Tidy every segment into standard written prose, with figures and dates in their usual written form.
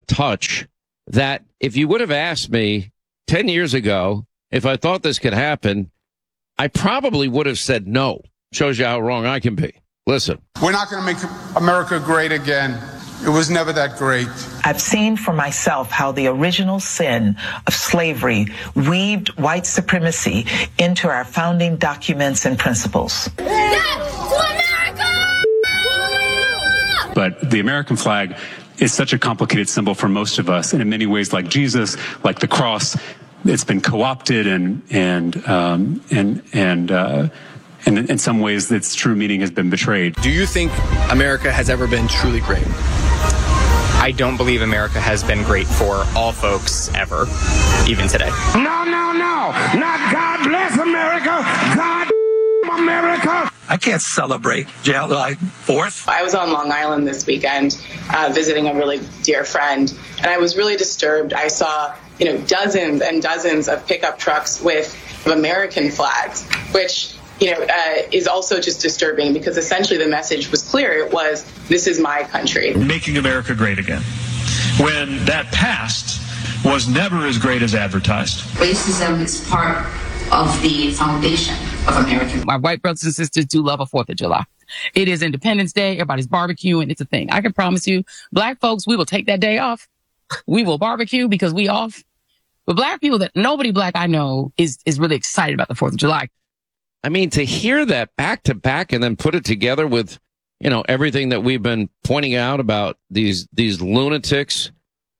touch that if you would have asked me 10 years ago if I thought this could happen, I probably would have said no. Shows you how wrong I can be. Listen. We're not going to make America great again. It was never that great. I've seen for myself how the original sin of slavery weaved white supremacy into our founding documents and principles. Death to America! But the American flag is such a complicated symbol for most of us, and in many ways, like Jesus, like the cross, it's been co-opted and in some ways, its true meaning has been betrayed. Do you think America has ever been truly great? I don't believe America has been great for all folks ever, even today. No. Not God bless America. God America. I can't celebrate July 4th. I was on Long Island this weekend visiting a really dear friend, and I was really disturbed. I saw, dozens and dozens of pickup trucks with American flags, which is also just disturbing because essentially the message was clear. It was, this is my country. Making America great again. When that past was never as great as advertised. Racism is part of the foundation of American. My white brothers and sisters do love a 4th of July. It is Independence Day. Everybody's barbecuing. It's a thing. I can promise you, black folks, we will take that day off. We will barbecue because we off. But black people, that nobody black I know is really excited about the 4th of July. I mean, to hear that back to back and then put it together with, everything that we've been pointing out about these lunatics,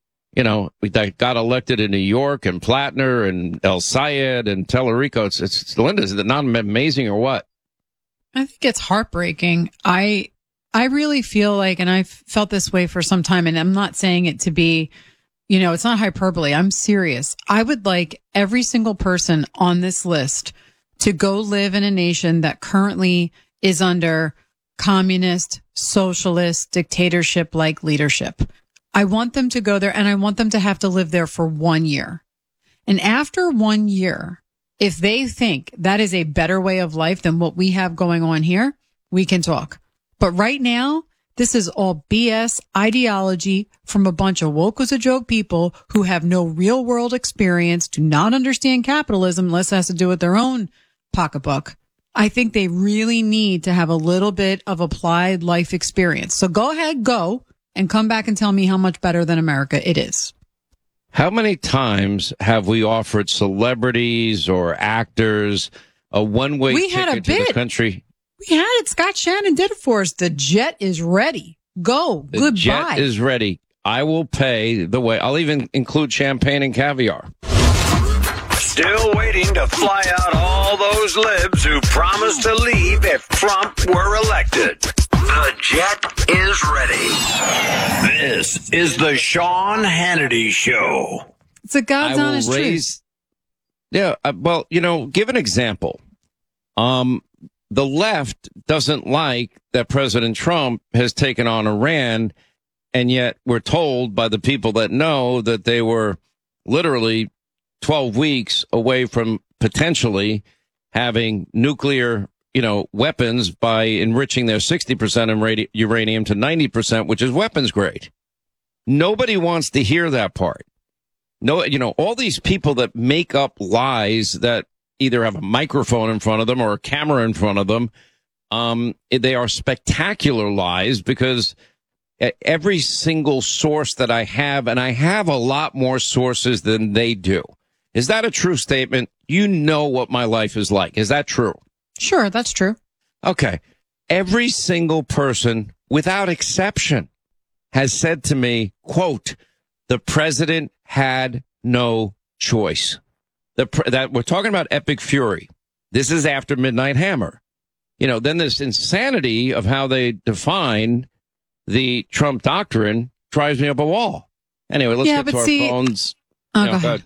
that got elected in New York and Platner and El Sayed and Tellerico. It's Linda, is it not amazing or what? I think it's heartbreaking. I really feel like, and I've felt this way for some time, and I'm not saying it to be, it's not hyperbole. I'm serious. I would like every single person on this list to go live in a nation that currently is under communist, socialist, dictatorship-like leadership. I want them to go there, and I want them to have to live there for 1 year. And after 1 year, if they think that is a better way of life than what we have going on here, we can talk. But right now, this is all BS ideology from a bunch of woke as a joke people who have no real world experience, do not understand capitalism unless it has to do with their own pocketbook. I think they really need to have a little bit of applied life experience. So go ahead, go and come back and tell me how much better than America it is. How many times have we offered celebrities or actors a one-way ticket to the country? We had it. Scott Shannon did it for us. The jet is ready. Go. The Goodbye. Jet is ready. I will pay the way. I'll even include champagne and caviar. Still waiting to fly out all those libs who promised to leave if Trump were elected. The jet is ready. This is the Sean Hannity Show. It's a God's honest truth. Yeah, well, give an example. The left doesn't like that President Trump has taken on Iran, and yet we're told by the people that know that they were literally 12 weeks away from potentially having nuclear, weapons by enriching their 60% uranium to 90%, which is weapons grade. Nobody wants to hear that part. No, all these people that make up lies that either have a microphone in front of them or a camera in front of them, they are spectacular lies because every single source that I have, and I have a lot more sources than they do. Is that a true statement? You know what my life is like. Is that true? Sure, that's true. Okay. Every single person, without exception, has said to me, quote, the president had no choice. That we're talking about epic fury. This is after Midnight Hammer. Then this insanity of how they define the Trump doctrine drives me up a wall. Anyway, let's get to our phones. Go ahead.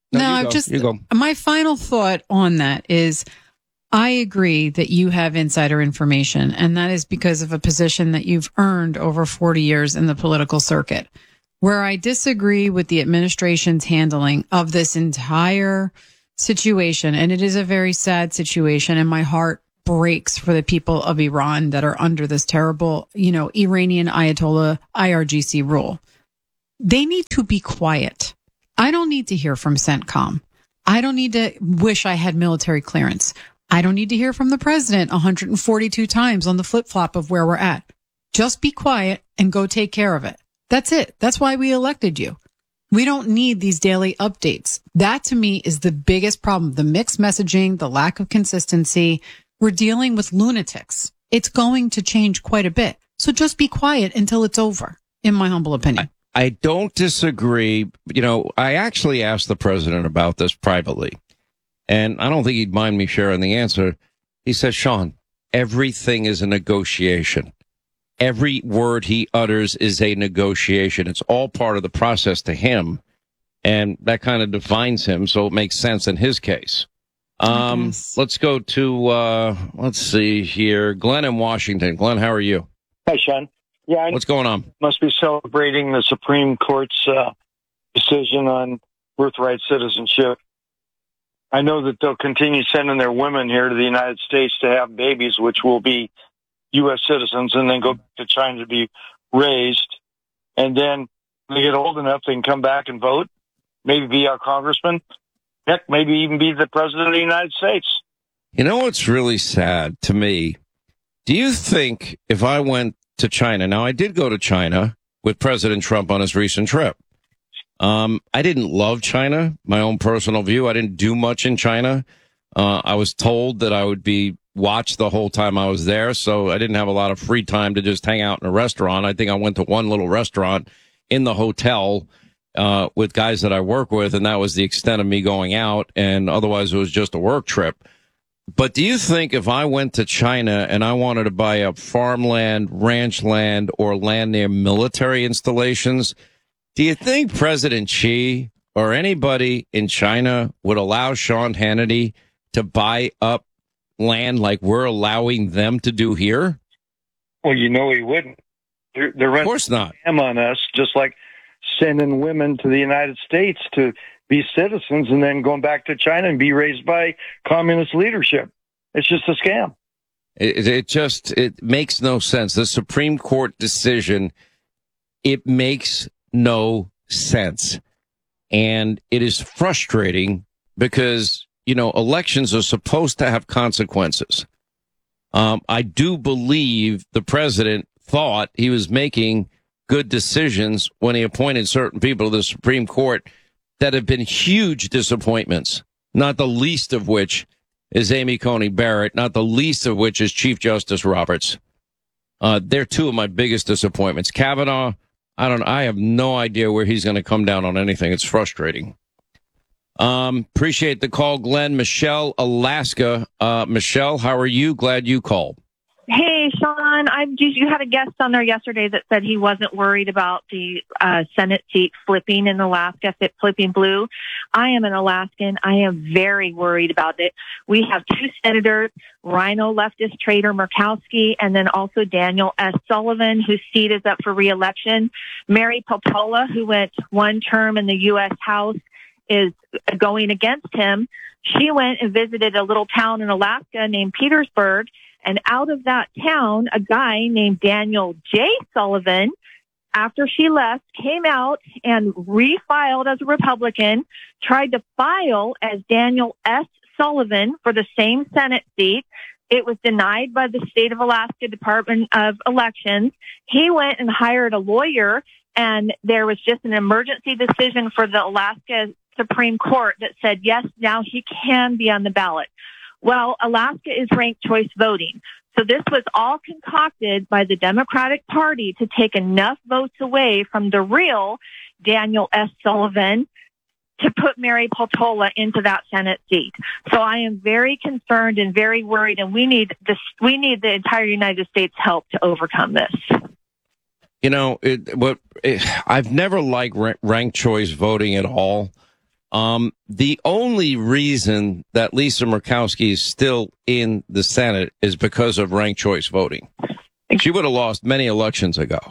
My final thought on that is I agree that you have insider information, and that is because of a position that you've earned over 40 years in the political circuit. Where I disagree with the administration's handling of this entire situation, and it is a very sad situation, and my heart breaks for the people of Iran that are under this terrible, Iranian Ayatollah IRGC rule. they need to be quiet. I don't need to hear from CENTCOM. I don't need to wish I had military clearance. I don't need to hear from the president 142 times on the flip-flop of where we're at. Just be quiet and go take care of it. That's it. That's why we elected you. We don't need these daily updates. That to me is the biggest problem. The mixed messaging, the lack of consistency. We're dealing with lunatics. It's going to change quite a bit. So just be quiet until it's over, in my humble opinion. I don't disagree. You know, I actually asked the president about this privately, and I don't think he'd mind me sharing the answer. He says, Sean, everything is a negotiation. Every word he utters is a negotiation. It's all part of the process to him, and that kind of defines him, so it makes sense in his case. Let's go to, let's see here, Glenn in Washington. Glenn, how are you? Hi, Sean. Yeah, what's going on? Must be celebrating the Supreme Court's decision on birthright citizenship. I know that they'll continue sending their women here to the United States to have babies, which will be U.S. citizens, and then go to China to be raised. And then when they get old enough, they can come back and vote, maybe be our congressman, heck, maybe even be the president of the United States. You know what's really sad to me? Do you think if I went to China, now I did go to China with President Trump on his recent trip. I didn't love China, my own personal view. I didn't do much in China. I was told that I would be watched the whole time I was there, so I didn't have a lot of free time to just hang out in a restaurant. I think I went to one little restaurant in the hotel with guys that I work with, and that was the extent of me going out, and otherwise it was just a work trip. But do you think if I went to China and I wanted to buy up farmland, ranch land, or land near military installations, do you think President Xi or anybody in China would allow Sean Hannity to buy up land like we're allowing them to do here? Well, you know he wouldn't. They're running of course not. Scam on us, just like sending women to the United States to be citizens and then going back to China and be raised by communist leadership. It's just a scam. It makes no sense. The Supreme Court decision, it makes no sense. And it is frustrating because, you know, elections are supposed to have consequences. I do believe the president thought he was making good decisions when he appointed certain people to the Supreme Court that have been huge disappointments, not the least of which is Amy Coney Barrett, not the least of which is Chief Justice Roberts. They're two of my biggest disappointments. Kavanaugh, I have no idea where he's going to come down on anything. It's frustrating. Appreciate the call, Glenn. Michelle, Alaska. Michelle, how are you? Glad you called. Hey, Sean, you had a guest on there yesterday that said he wasn't worried about the Senate seat flipping in Alaska, if it flipping blue. I am an Alaskan. I am very worried about it. We have two senators, Rhino leftist traitor Murkowski, and then also Daniel S. Sullivan, whose seat is up for re-election. Mary Peltola, who went one term in the U.S. House, is going against him. She went and visited a little town in Alaska named Petersburg. And out of that town, a guy named Daniel J. Sullivan, after she left, came out and refiled as a Republican, tried to file as Daniel S. Sullivan for the same Senate seat. It was denied by the state of Alaska Department of Elections. He went and hired a lawyer, and there was just an emergency decision for the Alaska Supreme Court that said, yes, now he can be on the ballot. Well, Alaska is ranked choice voting. So this was all concocted by the Democratic Party to take enough votes away from the real Daniel S. Sullivan to put Mary Peltola into that Senate seat. So I am very concerned and very worried, and we need the entire United States help to overcome this. You know, I've never liked ranked choice voting at all. The only reason that Lisa Murkowski is still in the Senate is because of ranked choice voting. She would have lost many elections ago.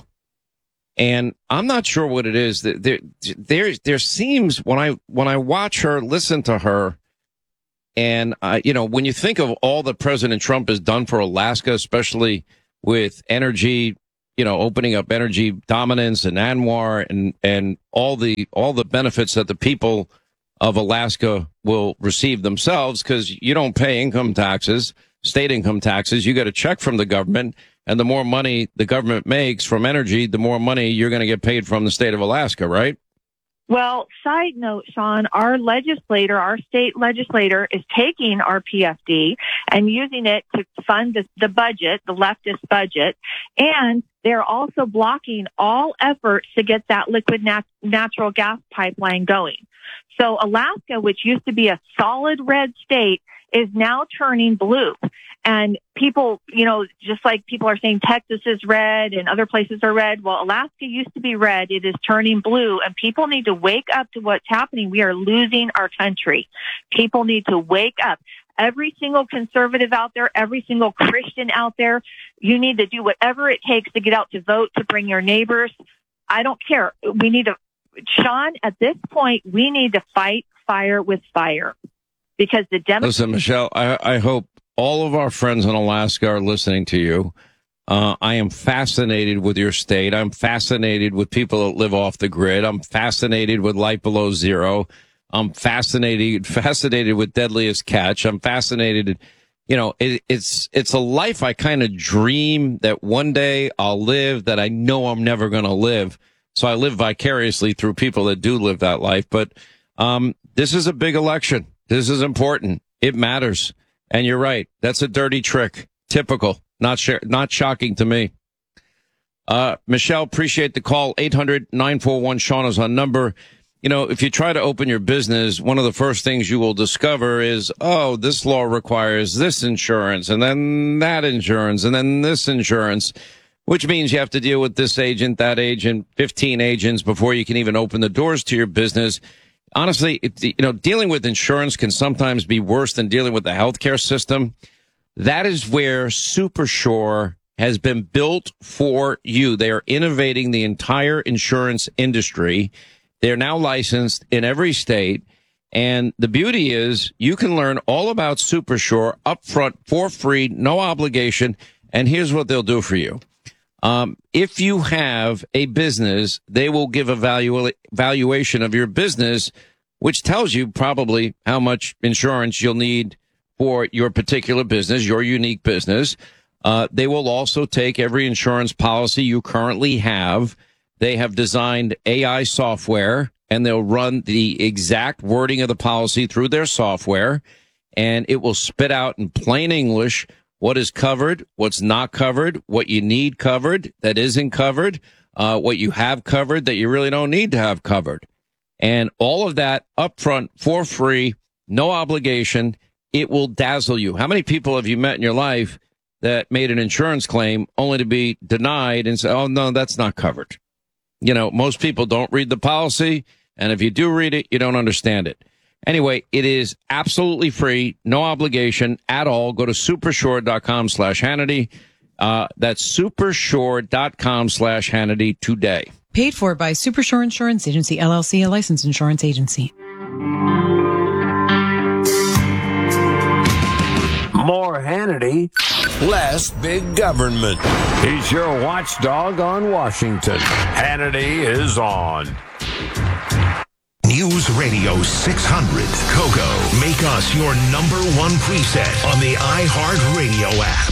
And I'm not sure what it is that there seems when I watch her, listen to her, and you know, when you think of all that President Trump has done for Alaska, especially with energy, opening up energy dominance and ANWR and all the benefits that the people of Alaska will receive themselves, because you don't pay income taxes, state income taxes. You get a check from the government, and the more money the government makes from energy, the more money you're going to get paid from the state of Alaska, right? Well, side note, Sean, our state legislator is taking our PFD and using it to fund the budget, the leftist budget, and they're also blocking all efforts to get that liquid natural gas pipeline going. So Alaska, which used to be a solid red state, is now turning blue. And people, just like people are saying Texas is red and other places are red, well, Alaska used to be red. It is turning blue, and people need to wake up to what's happening. We are losing our country. People need to wake up. Every single conservative out there, every single Christian out there, you need to do whatever it takes to get out to vote, to bring your neighbors. I don't care. Sean, at this point, we need to fight fire with fire, because the Democrats... Listen, Michelle, I hope all of our friends in Alaska are listening to you. I am fascinated with your state. I'm fascinated with people that live off the grid. I'm fascinated with life below zero. I'm fascinated with Deadliest Catch. I'm fascinated. It's a life I kind of dream that one day I'll live, that I know I'm never going to live. So I live vicariously through people that do live that life. But this is a big election. This is important. It matters. And you're right. That's a dirty trick. Typical. Not shocking to me. Michelle, appreciate the call. 800-941-SEAN is our number. If you try to open your business, one of the first things you will discover is, this law requires this insurance, and then that insurance, and then this insurance, which means you have to deal with this agent, that agent, 15 agents before you can even open the doors to your business. Honestly, dealing with insurance can sometimes be worse than dealing with the healthcare system. That is where SuperSure has been built for you. They are innovating the entire insurance industry. They're now licensed in every state. And the beauty is you can learn all about SuperSure upfront for free, no obligation. And here's what they'll do for you. If you have a business, they will give a valuation of your business, which tells you probably how much insurance you'll need for your particular business, your unique business. They will also take every insurance policy you currently have. They have designed AI software, and they'll run the exact wording of the policy through their software, and it will spit out in plain English what is covered, what's not covered, what you need covered that isn't covered, what you have covered that you really don't need to have covered. And all of that upfront for free, no obligation. It will dazzle you. How many people have you met in your life that made an insurance claim only to be denied and say, oh, no, that's not covered? Most people don't read the policy, and if you do read it, you don't understand it. Anyway, it is absolutely free, no obligation at all. Go to supersure.com/Hannity. That's supersure.com/Hannity today. Paid for by SuperSure Insurance Agency, LLC, a licensed insurance agency. More Hannity, less big government. He's your watchdog on Washington. Hannity is on. News Radio 600. Kogo. Make us your #1 preset on the iHeartRadio app.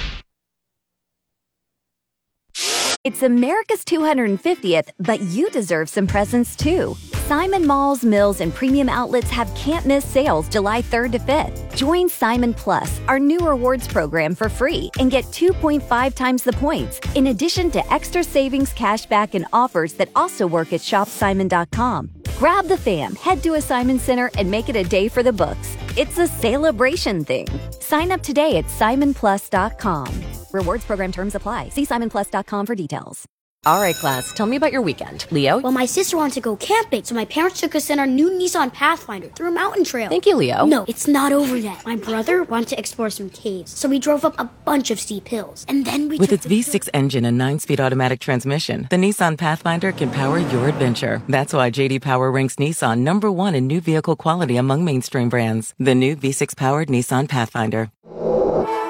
It's America's 250th, but you deserve some presents too. Simon Malls, Mills, and Premium Outlets have can't-miss sales July 3rd to 5th. Join Simon Plus, our new rewards program, for free and get 2.5 times the points, in addition to extra savings, cashback, and offers that also work at shopsimon.com. Grab the fam, head to a Simon Center, and make it a day for the books. It's a celebration thing. Sign up today at simonplus.com. Rewards program terms apply. See simonplus.com for details. All right, class, tell me about your weekend. Leo? Well, my sister wanted to go camping, so my parents took us in our new Nissan Pathfinder through a mountain trail. Thank you, Leo. No, it's not over yet. My brother wanted to explore some caves, so we drove up a bunch of steep hills. And then we With its V6 engine and 9-speed automatic transmission, the Nissan Pathfinder can power your adventure. That's why J.D. Power ranks Nissan #1 in new vehicle quality among mainstream brands. The new V6-powered Nissan Pathfinder.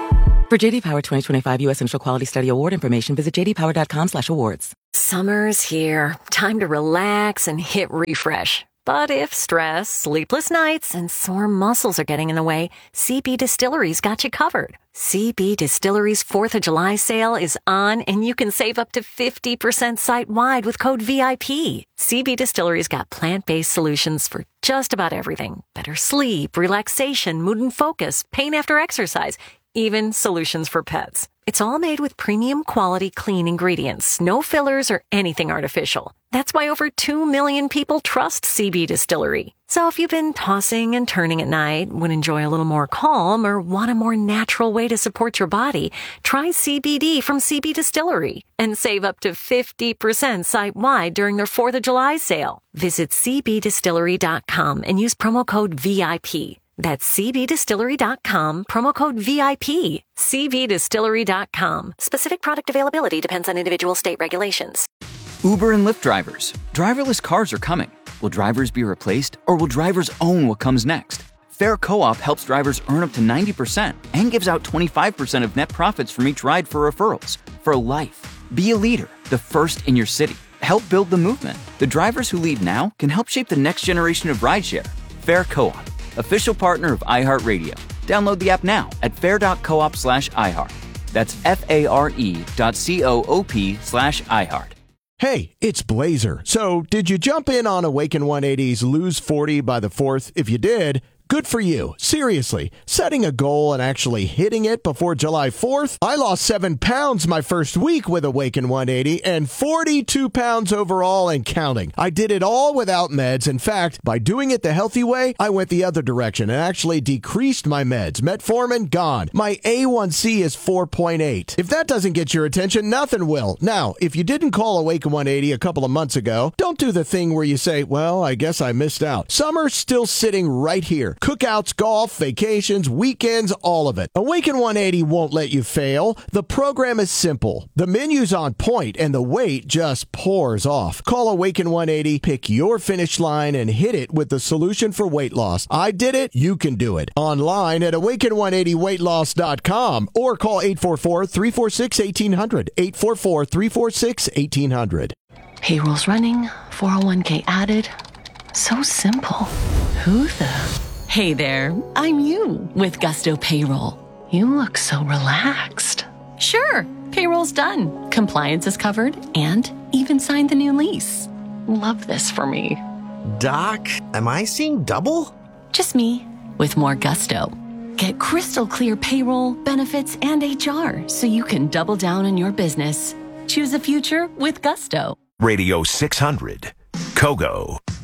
For JD Power 2025 U.S. Central Quality Study Award information, visit jdpower.com/awards. Summer's here. Time to relax and hit refresh. But if stress, sleepless nights, and sore muscles are getting in the way, CB Distillery's got you covered. CB Distillery's 4th of July sale is on, and you can save up to 50% site-wide with code VIP. CB Distillery's got plant-based solutions for just about everything. Better sleep, relaxation, mood and focus, pain after exercise, even solutions for pets. It's all made with premium quality clean ingredients, no fillers or anything artificial. That's why over 2 million people trust CB Distillery. So if you've been tossing and turning at night, would enjoy a little more calm, or want a more natural way to support your body, try CBD from CB Distillery and save up to 50% site-wide during their 4th of July sale. Visit cbdistillery.com and use promo code VIP. That's cbdistillery.com, promo code VIP. cbdistillery.com. Specific product availability depends on individual state regulations. Uber and Lyft drivers. Driverless cars are coming. Will drivers be replaced, or will drivers own what comes next? Fair Co-op helps drivers earn up to 90% and gives out 25% of net profits from each ride for referrals. For life. Be a leader, the first in your city. Help build the movement. The drivers who lead now can help shape the next generation of rideshare. Fair Co-op. Official partner of iHeartRadio. Download the app now at fair.coop/iHeart. That's FARE.coop/iHeart. Hey, it's Blazer. So, did you jump in on Awaken 180's Lose 40 by the 4th? If you did, good for you. Seriously, setting a goal and actually hitting it before July 4th? I lost 7 pounds my first week with Awaken 180 and 42 pounds overall and counting. I did it all without meds. In fact, by doing it the healthy way, I went the other direction and actually decreased my meds. Metformin, gone. My A1C is 4.8. If that doesn't get your attention, nothing will. Now, if you didn't call Awaken 180 a couple of months ago, don't do the thing where you say, well, I guess I missed out. Summer's still sitting right here. Cookouts, golf, vacations, weekends, all of it. Awaken 180 won't let you fail. The program is simple. The menu's on point, and the weight just pours off. Call Awaken 180, pick your finish line, and hit it with the solution for weight loss. I did it. You can do it. Online at awaken180weightloss.com or call 844-346-1800. 844-346-1800. Payroll's running, 401k added. So simple. Who the... Hey there, I'm you with Gusto Payroll. You look so relaxed. Sure, payroll's done. Compliance is covered and even signed the new lease. Love this for me. Doc, am I seeing double? Just me with more Gusto. Get crystal clear payroll, benefits, and HR so you can double down on your business. Choose a future with Gusto. Radio 600, Kogo.